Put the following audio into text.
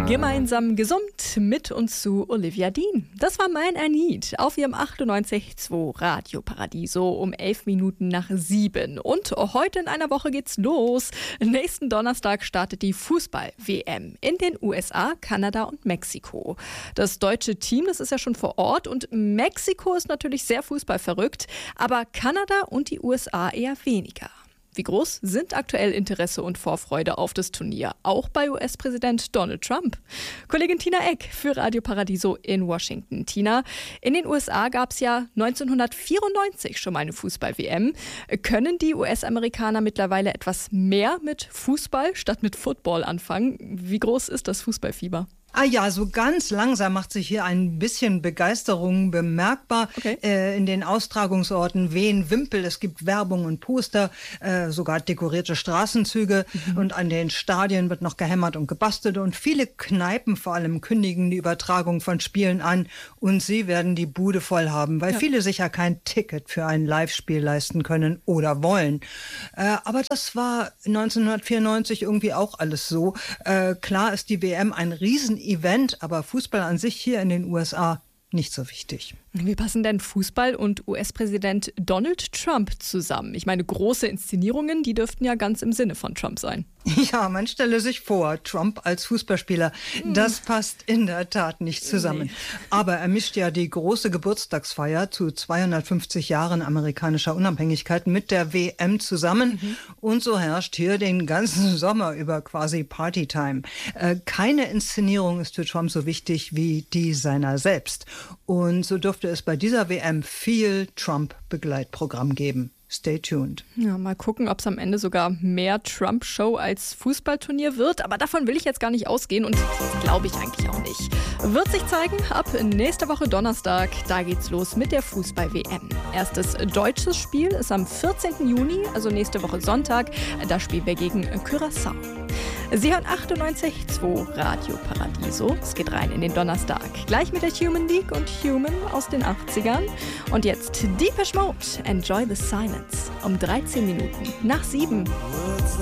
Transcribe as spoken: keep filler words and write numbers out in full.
Gemeinsam gesummt mit und zu Olivia Dean. Das war Mein I Need auf ihrem achtundneunzig Komma zwei Radio Paradiso um elf Minuten nach sieben. Und heute in einer Woche geht's los. Nächsten Donnerstag startet die Fußball-W M in den U S A, Kanada und Mexiko. Das deutsche Team, das ist ja schon vor Ort und Mexiko ist natürlich sehr fußballverrückt, aber Kanada und die U S A eher weniger. Wie groß sind aktuell Interesse und Vorfreude auf das Turnier, auch bei U S-Präsident Donald Trump? Kollegin Tina Eck für Radio Paradiso in Washington. Tina, in den U S A gab es ja neunzehnhundertvierundneunzig schon mal eine Fußball-W M. Können die U S-Amerikaner mittlerweile etwas mehr mit Fußball statt mit Football anfangen? Wie groß ist das Fußballfieber? Ah ja, so ganz langsam macht sich hier ein bisschen Begeisterung bemerkbar. Okay. Äh, in den Austragungsorten wehen Wimpel, es gibt Werbung und Poster, äh, sogar dekorierte Straßenzüge mhm. und an den Stadien wird noch gehämmert und gebastelt und viele Kneipen vor allem kündigen die Übertragung von Spielen an und sie werden die Bude voll haben, weil ja. viele sicher kein Ticket für ein Live-Spiel leisten können oder wollen. Äh, aber das war neunzehnhundertvierundneunzig irgendwie auch alles so. Äh, klar ist die W M ein riesen Event, aber Fußball an sich hier in den U S A nicht so wichtig. Wie passen denn Fußball und U S-Präsident Donald Trump zusammen? Ich meine, große Inszenierungen, die dürften ja ganz im Sinne von Trump sein. Ja, man stelle sich vor, Trump als Fußballspieler, das passt in der Tat nicht zusammen. Nee. Aber er mischt ja die große Geburtstagsfeier zu zweihundertfünfzig Jahren amerikanischer Unabhängigkeit mit der W M zusammen. Mhm. Und so herrscht hier den ganzen Sommer über quasi Partytime. Äh, keine Inszenierung ist für Trump so wichtig wie die seiner selbst. Und so dürfte es bei dieser W M viel Trump-Begleitprogramm geben. Stay tuned. Ja, mal gucken, ob es am Ende sogar mehr Trump-Show als Fußballturnier wird. Aber davon will ich jetzt gar nicht ausgehen und das glaube ich eigentlich auch nicht. Wird sich zeigen, ab nächster Woche Donnerstag, da geht's los mit der Fußball-W M. Erstes deutsches Spiel ist am vierzehnten Juni, also nächste Woche Sonntag. Da spielen wir gegen Curaçao. Sie hören achtundneunzig Komma zwei Radio Paradiso. Es geht rein in den Donnerstag. Gleich mit der Human League und Human aus den achtzigern. Und jetzt Depeche Mode, Enjoy the Silence. Um dreizehn Minuten nach sieben.